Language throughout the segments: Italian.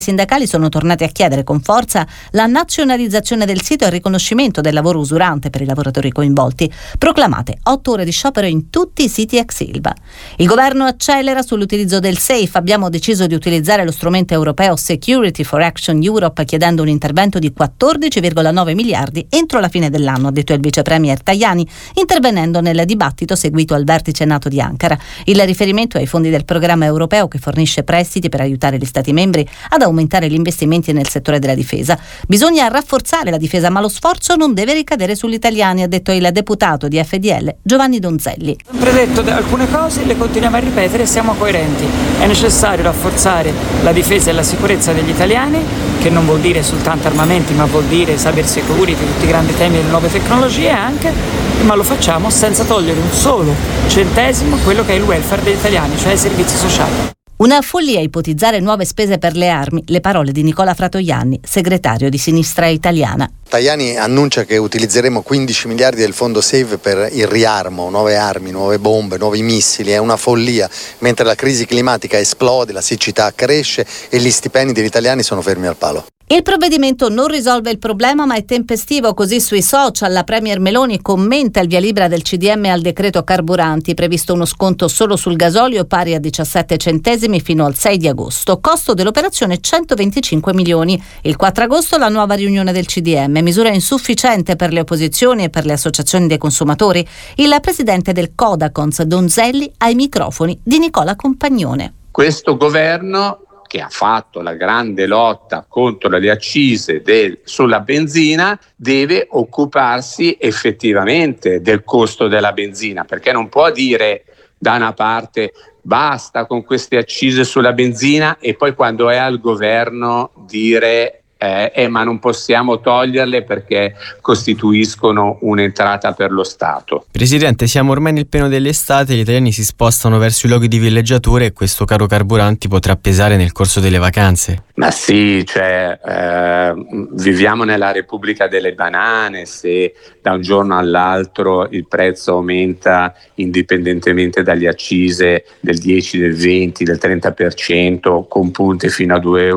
sindacali sono tornati a chiedere con forza la nazionalizzazione del sito e il riconoscimento del lavoro usurante per i lavoratori coinvolti. Proclamate 8 ore di sciopero in tutti i siti ex Ilva. Il governo accelera sull'utilizzo del SAFE. Abbiamo deciso di utilizzare lo strumento europeo Security for Action Europe, chiedendo un intervento di 14,9 miliardi entro la fine dell'anno, ha detto il vice premier Tajani, intervenendo nel dibattito seguito al vertice NATO di Ankara. Il riferimento ai fondi del programma europeo che fornisce prestiti per aiutare gli Stati membri ad aumentare gli investimenti nel settore della difesa. Bisogna rafforzare la difesa, ma lo sforzo non deve ricadere sugli italiani, ha detto il deputato di FDL Giovanni Donzelli. Ho sempre detto alcune cose, le continuiamo a ripetere e siamo coerenti. È necessario rafforzare la difesa e la sicurezza degli italiani, che non vuol dire soltanto armamenti, ma vuol dire cyber security, tutti i grandi temi delle nuove tecnologie anche, ma lo facciamo senza togliere un solo centesimo quello che è il welfare degli italiani, cioè i servizi sociali. Una follia ipotizzare nuove spese per le armi, le parole di Nicola Fratoianni, segretario di Sinistra Italiana. Tajani annuncia che utilizzeremo 15 miliardi del fondo SAVE per il riarmo, nuove armi, nuove bombe, nuovi missili. È una follia, mentre la crisi climatica esplode, la siccità cresce e gli stipendi degli italiani sono fermi al palo. Il provvedimento non risolve il problema, ma è tempestivo. Così sui social la premier Meloni commenta il via libera del CDM al decreto carburanti, previsto uno sconto solo sul gasolio pari a 17 centesimi fino al 6 di agosto. Costo dell'operazione 125 milioni. Il 4 agosto la nuova riunione del CDM, misura insufficiente per le opposizioni e per le associazioni dei consumatori. Il presidente del Codacons Donzelli ai microfoni di Nicola Compagnone. Questo governo, che ha fatto la grande lotta contro le accise sulla benzina, deve occuparsi effettivamente del costo della benzina, perché non può dire da una parte basta con queste accise sulla benzina e poi quando è al governo dire ma non possiamo toglierle perché costituiscono un'entrata per lo Stato. Presidente, siamo ormai nel pieno dell'estate, gli italiani si spostano verso i luoghi di villeggiatura e questo caro carburanti potrà pesare nel corso delle vacanze. Ma sì, viviamo nella Repubblica delle banane. Se da un giorno all'altro il prezzo aumenta indipendentemente dalle accise del 10, del 20, del 30%, con punte fino a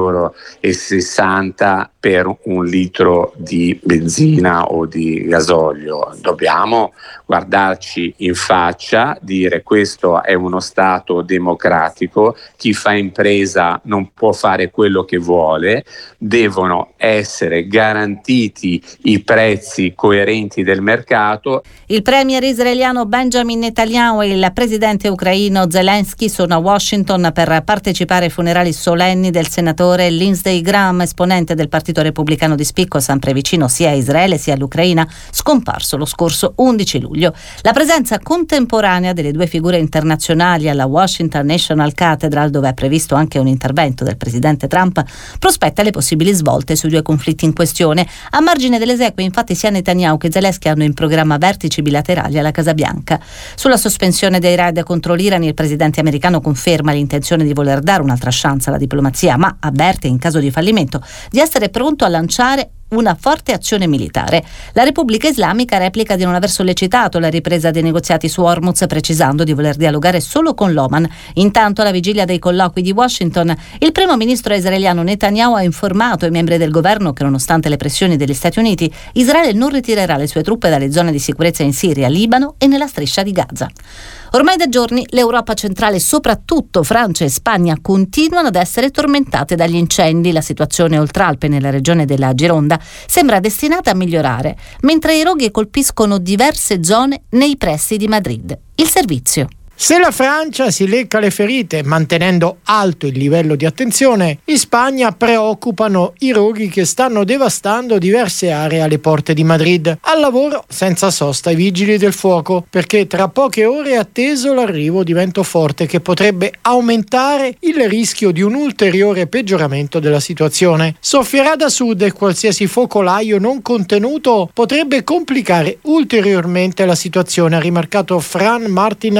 2,60 € per un litro di benzina o di gasolio. Dobbiamo guardarci in faccia, dire questo è uno Stato democratico, chi fa impresa non può fare quello che vuole, devono essere garantiti i prezzi coerenti del mercato. Il premier israeliano Benjamin Netanyahu e il presidente ucraino Zelensky sono a Washington per partecipare ai funerali solenni del senatore Lindsey Graham, esponente del Partito Repubblicano di spicco, sempre vicino sia a Israele sia all'Ucraina, scomparso lo scorso 11 luglio. La presenza contemporanea delle due figure internazionali alla Washington National Cathedral, dove è previsto anche un intervento del presidente Trump, prospetta le possibili svolte sui due conflitti in questione. A margine delle esequie, infatti, sia Netanyahu che Zelensky hanno in programma vertici bilaterali alla Casa Bianca. Sulla sospensione dei raid contro l'Iran, il presidente americano conferma l'intenzione di voler dare un'altra chance alla diplomazia, ma avverte, in caso di fallimento, di essere pronto a lanciare una forte azione militare. La Repubblica Islamica replica di non aver sollecitato la ripresa dei negoziati su Hormuz, precisando di voler dialogare solo con l'Oman. Intanto, alla vigilia dei colloqui di Washington, il primo ministro israeliano Netanyahu ha informato i membri del governo che, nonostante le pressioni degli Stati Uniti, Israele non ritirerà le sue truppe dalle zone di sicurezza in Siria, Libano e nella striscia di Gaza. Ormai da giorni l'Europa centrale, soprattutto Francia e Spagna, continuano ad essere tormentate dagli incendi. La situazione oltralpe nella regione della Gironda sembra destinata a migliorare, mentre i roghi colpiscono diverse zone nei pressi di Madrid. Il servizio. Se la Francia si lecca le ferite mantenendo alto il livello di attenzione, in Spagna preoccupano i roghi che stanno devastando diverse aree alle porte di Madrid. Al lavoro senza sosta i vigili del fuoco, perché tra poche ore è atteso l'arrivo di vento forte che potrebbe aumentare il rischio di un ulteriore peggioramento della situazione. Soffierà da sud e qualsiasi focolaio non contenuto potrebbe complicare ulteriormente la situazione, ha rimarcato Fran Martin Aguirre,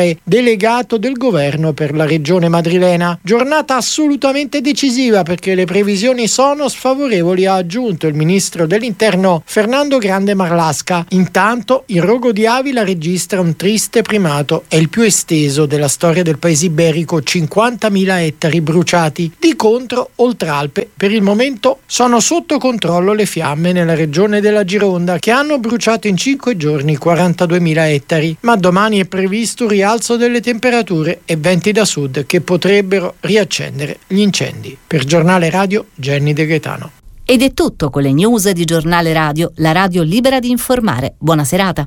Cesare, delegato del governo per la regione madrilena. Giornata assolutamente decisiva perché le previsioni sono sfavorevoli, ha aggiunto il ministro dell'interno Fernando Grande Marlaska. Intanto il rogo di Avila registra un triste primato, è il più esteso della storia del paese iberico, 50.000 ettari bruciati. Di contro, Oltralpe per il momento sono sotto controllo le fiamme nella regione della Gironda, che hanno bruciato in 5 giorni 42.000 ettari, ma domani è previsto un rialzo delle temperature e venti da sud che potrebbero riaccendere gli incendi. Per Giornale Radio, Jenny De Gaetano. Ed è tutto con le news di Giornale Radio, la radio libera di informare. Buona serata.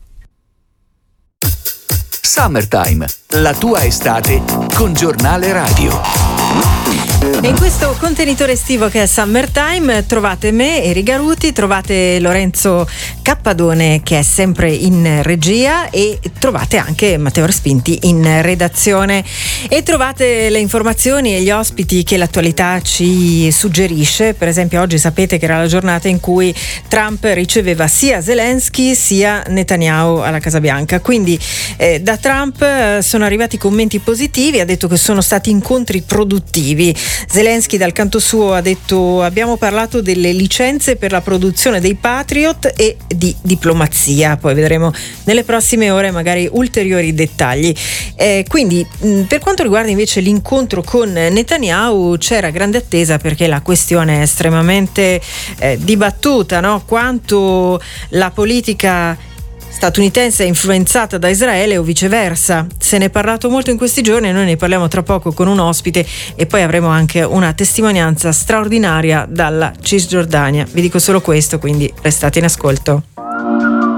Summertime, la tua estate con Giornale Radio. E in questo contenitore estivo che è Summertime trovate me, Eri Garuti, trovate Lorenzo Cappadone che è sempre in regia e trovate anche Matteo Respinti in redazione e trovate le informazioni e gli ospiti che l'attualità ci suggerisce. Per esempio oggi sapete che era la giornata in cui Trump riceveva sia Zelensky sia Netanyahu alla Casa Bianca, quindi da Trump sono arrivati commenti positivi, ha detto che sono stati incontri produttivi. Zelensky dal canto suo ha detto: abbiamo parlato delle licenze per la produzione dei Patriot e di diplomazia, poi vedremo nelle prossime ore magari ulteriori dettagli. Quindi per quanto riguarda invece l'incontro con Netanyahu c'era grande attesa perché la questione è estremamente dibattuta, no? Quanto la politica statunitense è influenzata da Israele o viceversa. Se ne è parlato molto in questi giorni e noi ne parliamo tra poco con un ospite e poi avremo anche una testimonianza straordinaria dalla Cisgiordania. Vi dico solo questo, quindi restate in ascolto.